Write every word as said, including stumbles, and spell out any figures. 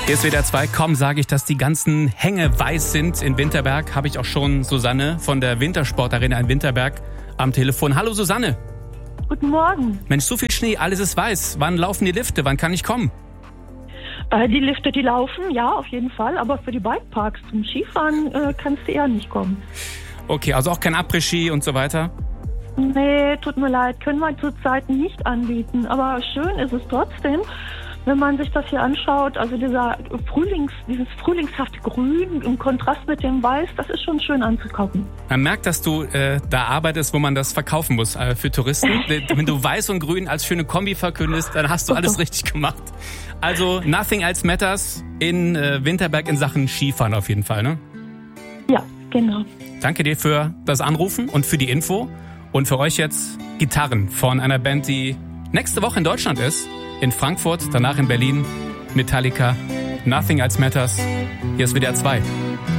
Hier ist W D R zwei. Kaum sage ich, dass die ganzen Hänge weiß sind in Winterberg, habe ich auch schon Susanne von der Wintersportarena in Winterberg am Telefon. Hallo Susanne. Guten Morgen. Mensch, so viel Schnee, alles ist weiß. Wann laufen die Lifte? Wann kann ich kommen? Äh, die Lifte, die laufen, ja, auf jeden Fall. Aber für die Bikeparks zum Skifahren äh, kannst du eher nicht kommen. Okay, also auch kein Après-Ski und so weiter? Nee, tut mir leid, können wir zurzeit nicht anbieten. Aber schön ist es trotzdem, wenn man sich das hier anschaut. Also dieser Frühlings, dieses frühlingshafte Grün im Kontrast mit dem Weiß, das ist schon schön anzugucken. Man merkt, dass du äh, da arbeitest, wo man das verkaufen muss äh, für Touristen. Wenn du Weiß und Grün als schöne Kombi verkündest, dann hast du alles richtig gemacht. Also nothing else matters in äh, Winterberg in Sachen Skifahren auf jeden Fall, ne? Ja, genau. Danke dir für das Anrufen und für die Info. Und für euch jetzt Gitarren von einer Band, die nächste Woche in Deutschland ist. In Frankfurt, danach in Berlin. Metallica, Nothing Else Matters. Hier ist W D R zwei.